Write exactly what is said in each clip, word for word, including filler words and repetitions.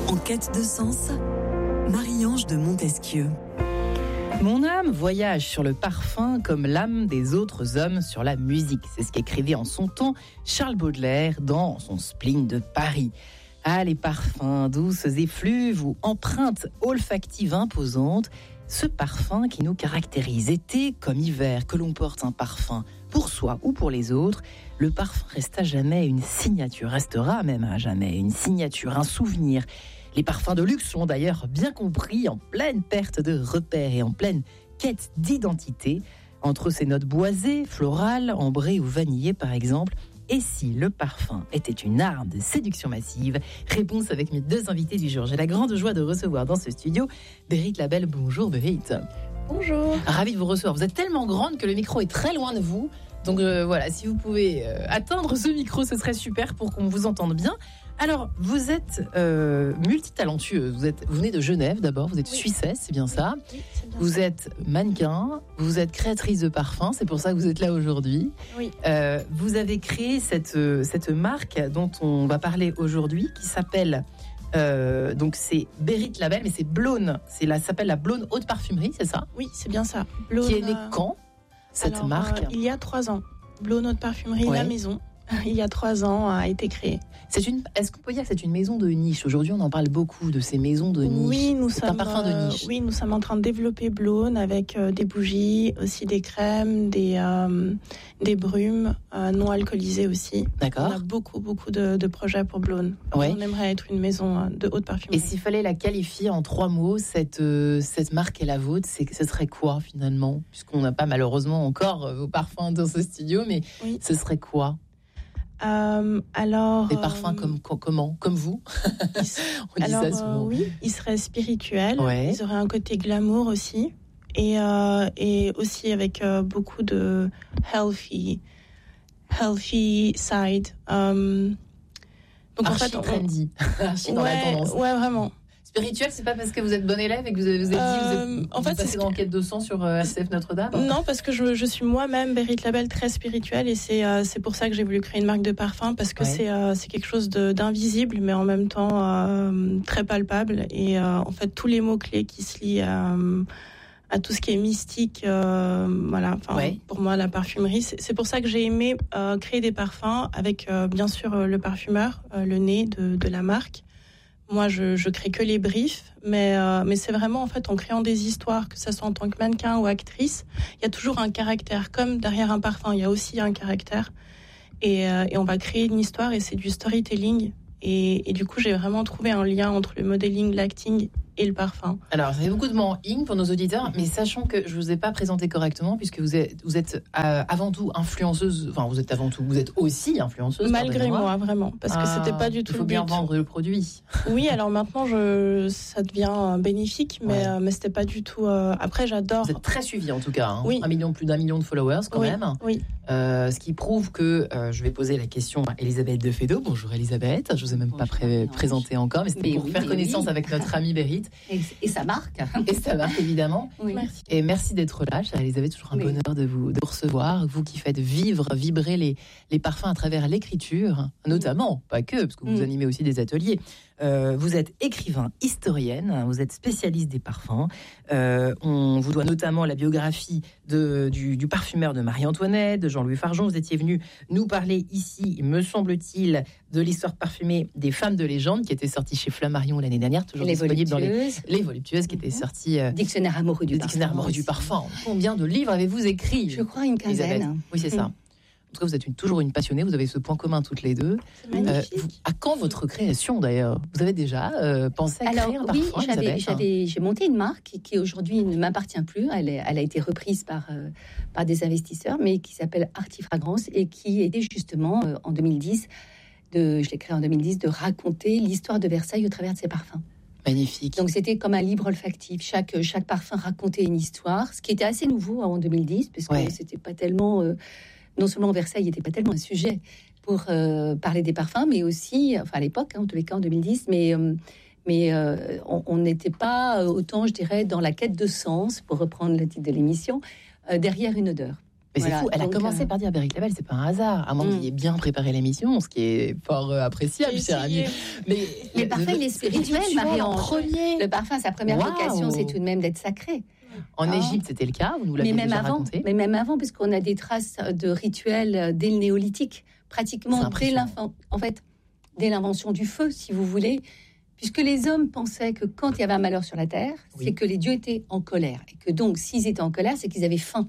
En quête de sens, Marie-Ange de Montesquieu. Mon âme voyage sur le parfum comme l'âme des autres hommes sur la musique. C'est ce qu'écrivait en son temps Charles Baudelaire dans son Spleen de Paris. Ah, les parfums, douces effluves ou empreintes olfactives imposantes, ce parfum qui nous caractérise, été comme hiver, que l'on porte un parfum pour soi ou pour les autres, le parfum reste à jamais une signature, restera même à jamais une signature, un souvenir. Les parfums de luxe sont d'ailleurs bien compris, en pleine perte de repères et en pleine quête d'identité. Entre ces notes boisées, florales, ambrées ou vanillées par exemple, et si le parfum était une arme de séduction massive? Réponse avec mes deux invités du jour. J'ai la grande joie de recevoir dans ce studio Bérit Labelle. Bonjour Bérit. Bonjour. Ravi de vous recevoir. Vous êtes tellement grande que le micro est très loin de vous. Donc euh, voilà, si vous pouvez euh, atteindre ce micro, ce serait super pour qu'on vous entende bien. Alors, vous êtes euh, multitalentueuse. Vous, êtes, vous venez de Genève d'abord, vous êtes oui. Suissesse, c'est bien ça. Oui, c'est bien vous ça. êtes mannequin, vous êtes créatrice de parfums, c'est pour ça que vous êtes là aujourd'hui. Oui. Euh, vous avez créé cette, cette marque dont on va parler aujourd'hui, qui s'appelle, euh, donc c'est Bérit Labelle, mais c'est Blône. C'est la, ça s'appelle la Blône Haute Parfumerie, c'est ça? Oui, c'est bien ça. Blône, qui est née quand, cette alors, marque? euh, Il y a trois ans. Blône Haute Parfumerie, ouais. la maison. Il y a trois ans, a été créée. C'est une, est-ce qu'on peut dire que c'est une maison de niche? Aujourd'hui, on en parle beaucoup de ces maisons de niche. Oui, nous c'est sommes, un parfum de niche. Euh, oui, nous sommes en train de développer Blône avec euh, des bougies, aussi des crèmes, des, euh, des brumes euh, non alcoolisées aussi. D'accord. On a beaucoup, beaucoup de, de projets pour Blône. Ouais. On aimerait être une maison de haute parfumerie. Et s'il fallait la qualifier en trois mots, cette, euh, cette marque est la vôtre, c'est, ce serait quoi finalement? Puisqu'on n'a pas malheureusement encore euh, vos parfums dans ce studio, mais oui. ce serait quoi? Euh, alors, des parfums comme, comme comment comme vous? On alors, dit ça souvent. Euh, oui, ils seraient spirituels. Ouais. Ils auraient un côté glamour aussi, et euh, et aussi avec euh, beaucoup de healthy, healthy side. Um, donc Archi en fait, on, trendy. Archi dans ouais, la tendance. ouais, vraiment. Spirituel, c'est pas parce que vous êtes bon élève et que vous avez, vous avez euh, dit vous êtes en fait, passé c'est dans l'enquête de sang sur euh, R C F Notre-Dame? Non, parce que je, je suis moi-même Bérit Labelle très spirituelle et c'est euh, c'est pour ça que j'ai voulu créer une marque de parfum parce que ouais. c'est euh, c'est quelque chose de, d'invisible mais en même temps euh, très palpable et euh, en fait tous les mots clés qui se lient à, à tout ce qui est mystique, euh, voilà. Enfin, ouais. Pour moi, la parfumerie, c'est, c'est pour ça que j'ai aimé euh, créer des parfums avec euh, bien sûr euh, le parfumeur, euh, le nez de, de la marque. Moi, je, je crée que les briefs, mais, euh, mais c'est vraiment, en fait, en créant des histoires, que ce soit en tant que mannequin ou actrice, il y a toujours un caractère. Comme derrière un parfum, il y a aussi un caractère. Et, euh, et on va créer une histoire et c'est du storytelling. Et, et du coup, j'ai vraiment trouvé un lien entre le modeling, l'acting et le parfum. Alors, ça fait beaucoup de mots en ing pour nos auditeurs, mais sachant que je ne vous ai pas présenté correctement, puisque vous êtes, vous êtes euh, avant tout influenceuse, enfin, vous êtes avant tout, vous êtes aussi influenceuse. Malgré moi, vraiment, parce que ah, c'était pas du tout le but. Il faut bien vendre le produit. Oui, alors maintenant, je, ça devient bénéfique, mais, ouais. euh, mais c'était pas du tout... Euh, après, j'adore... Vous êtes très suivi, en tout cas. Hein. Oui. Un million, plus d'un million de followers, quand oui. même. Oui. Euh, ce qui prouve que, euh, je vais poser la question à Elisabeth de Fédot. Bonjour Elisabeth, je ne vous ai même Bonjour, pas pré- présentée encore, mais c'était mais pour oui, faire connaissance oui. avec notre amie Bérit. Et, et sa marque. Et sa marque, évidemment. Oui. Merci. Et merci d'être là, chère Elisabeth, toujours un oui. bonheur de vous, de vous recevoir. Vous qui faites vivre, vibrer les, les parfums à travers l'écriture, notamment, pas que, parce que vous mm. animez aussi des ateliers. Euh, vous êtes écrivain, historienne, vous êtes spécialiste des parfums. Euh, on vous doit notamment la biographie de, du, du parfumeur de Marie-Antoinette, de Jean-Louis Fargeon. Vous étiez venu nous parler ici, me semble-t-il, de l'histoire parfumée des femmes de légende qui était sortie chez Flammarion l'année dernière, toujours les disponible voluptueuses. dans les, les voluptueuses qui étaient sorties. Euh, Dictionnaire amoureux du le parfum. Dictionnaire amoureux du parfum. Combien de livres avez-vous écrit? Je crois une quinzaine. Elisabeth. Oui, c'est mmh. ça. En tout cas, vous êtes une, toujours une passionnée, vous avez ce point commun toutes les deux. C'est magnifique. Euh, vous, à quand votre création d'ailleurs? Vous avez déjà euh, pensé à Alors, créer un oui, parfum? j'avais, j'avais, j'ai monté une marque qui, qui aujourd'hui ne m'appartient plus. Elle, est, elle a été reprise par, euh, par des investisseurs, mais qui s'appelle Artifragrance et qui était justement euh, en deux mille dix, de, je l'ai créée en deux mille dix, de raconter l'histoire de Versailles au travers de ses parfums. Magnifique. Donc c'était comme un livre olfactif. Chaque, chaque parfum racontait une histoire, ce qui était assez nouveau en deux mille dix, parce que ouais. c'était pas tellement... Euh, non seulement Versailles n'était pas tellement un sujet pour euh, parler des parfums, mais aussi, enfin à l'époque, hein, en tous les cas en deux mille dix, mais, euh, mais euh, on n'était pas autant, je dirais, dans la quête de sens, pour reprendre le titre de l'émission, euh, derrière une odeur. Mais Voilà, c'est fou, elle donc, a commencé euh... par dire Berit Labelle, c'est pas un hasard, à moins mm. que vous ayez bien préparé l'émission, ce qui est fort euh, appréciable, cher ami. Mais, mais le parfum, il est spirituel, Marie-Ange. Premier. Le parfum, sa première wow. vocation, c'est tout de même d'être sacré. En Égypte, c'était le cas, vous nous l'avez mais déjà même avant, raconté. Mais même avant, puisqu'on a des traces de rituels dès le néolithique, pratiquement dès, en fait, dès l'invention du feu, si vous voulez, puisque les hommes pensaient que quand il y avait un malheur sur la terre, oui. c'est que les dieux étaient en colère. Et que donc, s'ils étaient en colère, c'est qu'ils avaient faim.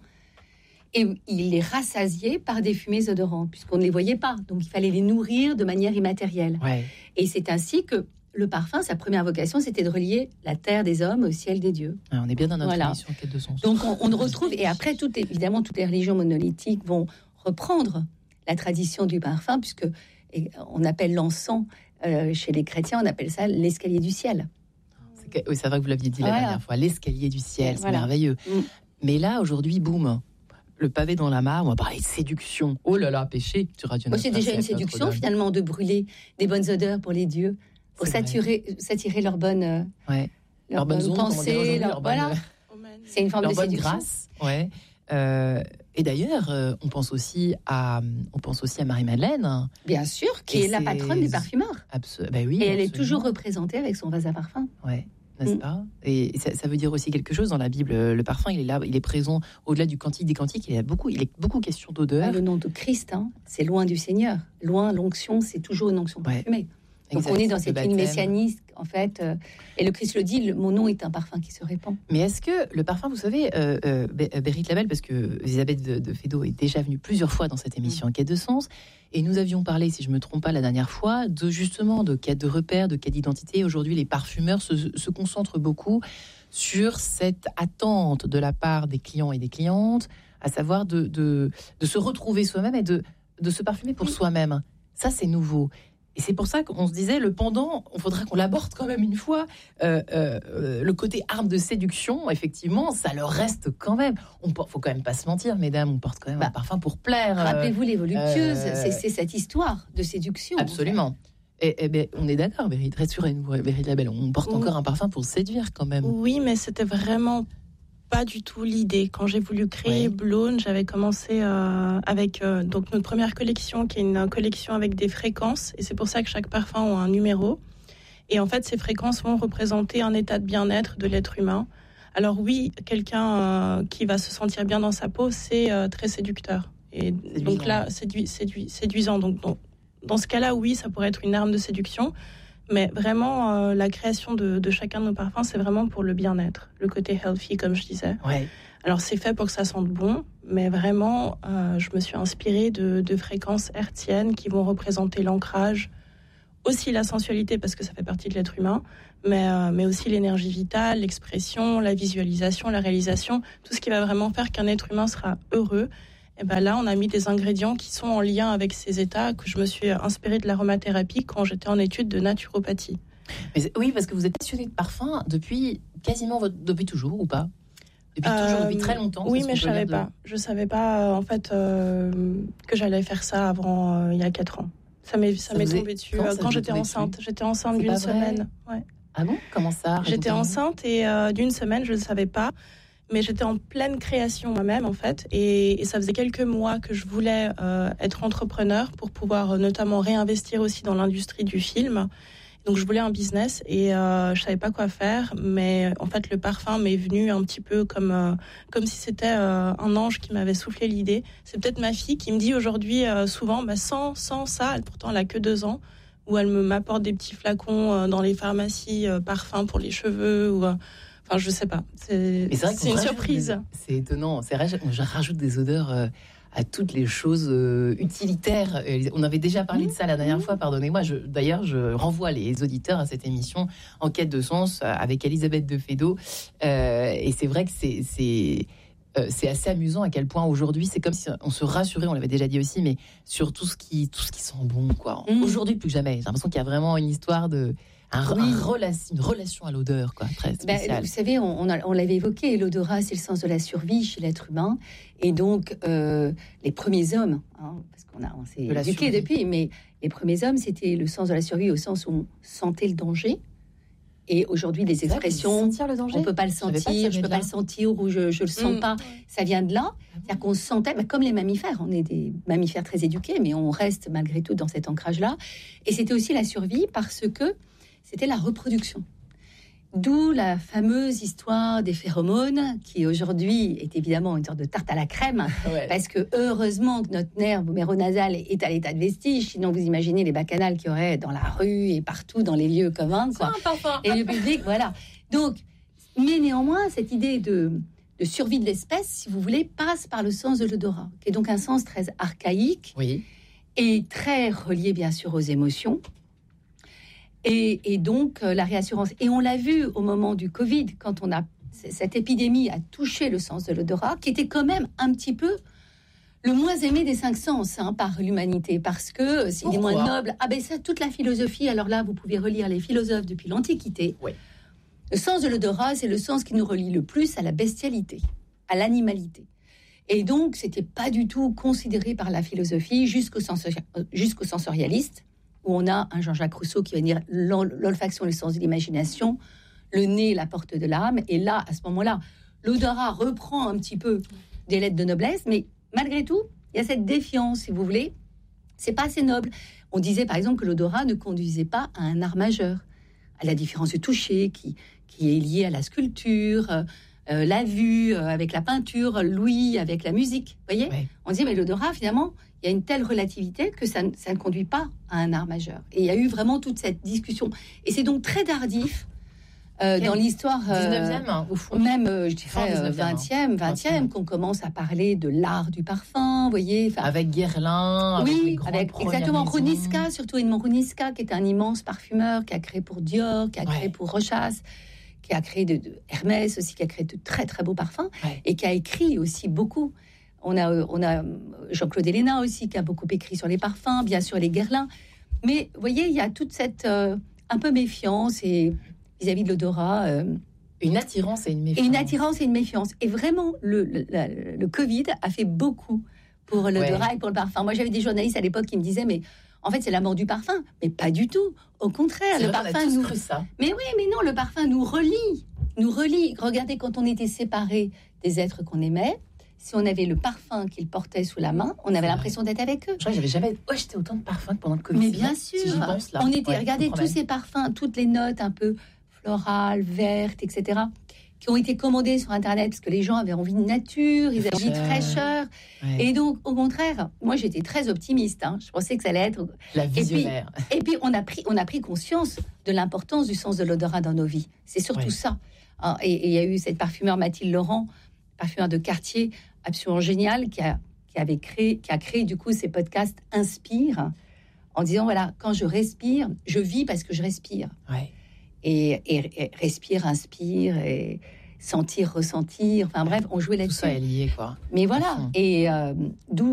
Et ils les rassasiaient par des fumées odorantes, puisqu'on ne les voyait pas. Donc, il fallait les nourrir de manière immatérielle. Ouais. Et c'est ainsi que le parfum, sa première vocation, c'était de relier la terre des hommes au ciel des dieux. Ah, on est bien dans notre voilà. émission Quête de sens. Donc, on, on retrouve... Et après, tout, évidemment, toutes les religions monolithiques vont reprendre la tradition du parfum, puisque et, on appelle l'encens, euh, chez les chrétiens, on appelle ça l'escalier du ciel. C'est que, oui, c'est vrai que vous l'aviez dit la voilà. dernière fois, l'escalier du ciel, c'est voilà. merveilleux. Mm. Mais là, aujourd'hui, boum, le pavé dans la mare, on va parler de séduction. Oh là là, péché sur Radio Notre. C'est déjà une séduction, finalement, de brûler des bonnes odeurs pour les dieux. Pour s'attirer, s'attirer leur bonne, euh, ouais. leur, leur bonne, bonne pensée, leur, leur bonne, voilà. C'est une forme leur de bonne séduction. Grâce, ouais. Euh, et d'ailleurs, euh, on pense aussi à, on pense aussi à Marie-Madeleine. Bien sûr, qui et est la patronne des parfumeurs. Absol- ben oui, et elle absolument. est toujours représentée avec son vase à parfum. Ouais. N'est-ce mm. pas ? Et ça, ça veut dire aussi quelque chose dans la Bible. Le parfum, il est là, il est présent au-delà du cantique des cantiques. Il y a beaucoup, il est beaucoup question d'odeur. Ah, le nom de Christ, hein, c'est loin du Seigneur. Loin, l'onction, c'est toujours une onction parfumée. Ouais. Donc exact, on est dans cette ligne messianique, en fait. Euh, et le Christ le dit, le, mon nom est un parfum qui se répand. Mais est-ce que le parfum, vous savez, euh, euh, Berit Labelle, parce que Elisabeth de, de Fédot est déjà venue plusieurs fois dans cette émission mmh. Quête de sens, et nous avions parlé, si je ne me trompe pas la dernière fois, de justement de quête de repères, de quête d'identité. Aujourd'hui, les parfumeurs se, se concentrent beaucoup sur cette attente de la part des clients et des clientes, à savoir de, de, de se retrouver soi-même et de, de se parfumer pour mmh. soi-même. Ça, c'est nouveau. Et c'est pour ça qu'on se disait, le pendant, il faudra qu'on l'aborde quand même une fois. Euh, euh, le côté arme de séduction, effectivement, ça leur reste quand même. Il ne faut quand même pas se mentir, mesdames, on porte quand même bah, un parfum pour plaire. Rappelez-vous les voluptueuses, euh, c'est, c'est cette histoire de séduction. Absolument. En fait. Et, et ben, on est d'accord, Berit, rassurez-nous, Berit Labelle, on porte oui. encore un parfum pour séduire quand même. Oui, mais c'était vraiment pas du tout l'idée. Quand j'ai voulu créer ouais. Blône, j'avais commencé euh, avec euh, donc notre première collection, qui est une collection avec des fréquences, et c'est pour ça que chaque parfum a un numéro. Et en fait, ces fréquences vont représenter un état de bien-être de l'être humain. Alors oui, quelqu'un euh, qui va se sentir bien dans sa peau, c'est euh, très séducteur. Et séduisant. Donc là, séduit, séduit, séduisant. Donc, donc dans ce cas-là, oui, ça pourrait être une arme de séduction. Mais vraiment, euh, la création de, de chacun de nos parfums, c'est vraiment pour le bien-être, le côté healthy, comme je disais. Ouais. Alors, c'est fait pour que ça sente bon, mais vraiment, euh, je me suis inspirée de, de fréquences hertziennes qui vont représenter l'ancrage, aussi la sensualité, parce que ça fait partie de l'être humain, mais, euh, mais aussi l'énergie vitale, l'expression, la visualisation, la réalisation, tout ce qui va vraiment faire qu'un être humain sera heureux. Et ben là, on a mis des ingrédients qui sont en lien avec ces états, que je me suis inspirée de l'aromathérapie quand j'étais en études de naturopathie. Mais oui, parce que vous êtes passionnée de parfum depuis quasiment votre, depuis toujours ou pas ? Depuis euh, toujours, depuis très longtemps. Oui, mais je savais de... pas. Je savais pas en fait euh, que j'allais faire ça avant euh, il y a quatre ans. Ça m'est ça, ça m'est tombé est... dessus quand, quand j'étais enceinte. Dessus j'étais enceinte C'est d'une semaine. Ouais. Ah bon ? Comment ça ? J'étais enceinte et euh, d'une semaine, je ne savais pas. Mais j'étais en pleine création moi-même, en fait. Et, et ça faisait quelques mois que je voulais euh, être entrepreneur pour pouvoir euh, notamment réinvestir aussi dans l'industrie du film. Donc, je voulais un business et euh, je savais pas quoi faire. Mais en fait, le parfum m'est venu un petit peu comme, euh, comme si c'était euh, un ange qui m'avait soufflé l'idée. C'est peut-être ma fille qui me dit aujourd'hui euh, souvent, bah, sans, sans ça, elle, pourtant elle a que deux ans, où elle me, m'apporte des petits flacons euh, dans les pharmacies, euh, parfums pour les cheveux ou... Euh, Enfin, je sais pas. C'est, c'est, vrai c'est une surprise. Des, c'est étonnant. C'est vrai, on rajoute des odeurs euh, à toutes les choses euh, utilitaires. On avait déjà parlé de ça la dernière mmh. fois. Pardonnez-moi. Je, d'ailleurs, je renvoie les auditeurs à cette émission En quête de sens avec Elisabeth de Fédot. Euh, et c'est vrai que c'est, c'est, euh, c'est assez amusant à quel point aujourd'hui, c'est comme si on se rassurait. On l'avait déjà dit aussi, mais sur tout ce qui, tout ce qui sent bon, quoi. Mmh. Aujourd'hui, plus que jamais. J'ai l'impression qu'il y a vraiment une histoire de Un, oui. un relation, une relation à l'odeur, quoi, très spéciale. Ben, vous savez, on, on, a, on l'avait évoqué, l'odorat, c'est le sens de la survie chez l'être humain. Et donc, euh, les premiers hommes, hein, parce qu'on a, on s'est de éduqué depuis, mais les premiers hommes, c'était le sens de la survie au sens où on sentait le danger. Et aujourd'hui, les expressions, sentir le danger. On peut pas le sentir, pas je peux pas le sentir ou je je le sens mmh. pas. Ça vient de là. C'est-à-dire qu'on sentait, mais comme les mammifères, on est des mammifères très éduqués, mais on reste malgré tout dans cet ancrage-là. Et c'était aussi la survie parce que c'était la reproduction. D'où la fameuse histoire des phéromones, qui aujourd'hui est évidemment une sorte de tarte à la crème, ouais. parce que heureusement que notre nerf méronasal est à l'état de vestige, sinon vous imaginez les bacchanales qu'il y aurait dans la rue et partout dans les lieux communs, quoi. Et le public, voilà. Donc, mais néanmoins, cette idée de, de survie de l'espèce, si vous voulez, passe par le sens de l'odorat, qui est donc un sens très archaïque, oui. et très relié bien sûr aux émotions. Et, et donc, euh, la réassurance. Et on l'a vu au moment du Covid, quand on a, cette épidémie a touché le sens de l'odorat, qui était quand même un petit peu le moins aimé des cinq sens hein, par l'humanité, parce que c'est moins noble. Ah ben ça, toute la philosophie, alors là, vous pouvez relire les philosophes depuis l'Antiquité. Oui. Le sens de l'odorat, c'est le sens qui nous relie le plus à la bestialité, à l'animalité. Et donc, c'était pas du tout considéré par la philosophie jusqu'au, sensori- jusqu'au sensorialiste, où on a un Jean-Jacques Rousseau qui va dire l'ol- l'olfaction, le sens de l'imagination, le nez, la porte de l'âme. Et là, à ce moment-là, l'odorat reprend un petit peu des lettres de noblesse, mais malgré tout, il y a cette défiance, si vous voulez. C'est pas assez noble. On disait, par exemple, que l'odorat ne conduisait pas à un art majeur, à la différence du toucher, qui, qui est liée à la sculpture, euh, la vue euh, avec la peinture, l'ouïe avec la musique. Vous voyez ? Oui. On disait, mais l'odorat, finalement, il y a une telle relativité que ça, ça ne conduit pas à un art majeur. Et il y a eu vraiment toute cette discussion. Et c'est donc très tardif euh, dans l'histoire... Euh, dix-neuvième, hein, au fond. Même, euh, je dirais, euh, vingtième, vingtième, qu'on commence à parler de l'art du parfum, vous voyez. Avec Guerlain, avec oui, les grandes avec exactement Runiska, surtout Edmond Runiska, qui est un immense parfumeur, qui a créé pour Dior, qui a créé ouais. pour Rochas, qui a créé de, de Hermès aussi, qui a créé de très très beaux parfums, ouais. et qui a écrit aussi beaucoup. On a, on a Jean-Claude Héléna aussi, qui a beaucoup écrit sur les parfums, bien sûr les Guerlain. Mais vous voyez, il y a toute cette euh, un peu méfiance et, vis-à-vis de l'odorat. Euh, une attirance et une méfiance. Et une attirance et une méfiance. Et vraiment, le, le, le, le Covid a fait beaucoup pour l'odorat ouais. et pour le parfum. Moi, j'avais des journalistes à l'époque qui me disaient, mais en fait, c'est la mort du parfum. Mais pas du tout. Au contraire, c'est le vrai, parfum on a tous nous... cru ça. Mais oui, mais non, le parfum nous relie. Nous relie. Regardez, quand on était séparés des êtres qu'on aimait, si on avait le parfum qu'ils portaient sous la main, on avait l'impression d'être avec eux. Je crois que j'avais jamais acheté autant de parfums que pendant le Covid. Mais bien sûr, si j'y pense, là. On était, ouais, regardez tous ces parfums, toutes les notes un peu florales, vertes, et cetera, qui ont été commandées sur Internet parce que les gens avaient envie de nature, ils avaient envie de fraîcheur. Ouais. Et donc, au contraire, moi, j'étais très optimiste. Hein. Je pensais que ça allait être la visionnaire. Et puis, et puis on a pris, on a pris conscience de l'importance du sens de l'odorat dans nos vies. C'est surtout ouais. ça. Et il y a eu cette parfumeur Mathilde Laurent, parfumeur de quartier, absolument génial, qui a, qui avait créé, qui a créé du coup ces podcasts Inspire, en disant voilà, quand je respire, je vis parce que je respire. Ouais. Et, et, et respire, inspire, et sentir, ressentir. Enfin bref, on jouait là-dessus. Tout ça est lié, quoi. Mais voilà, et euh, d'où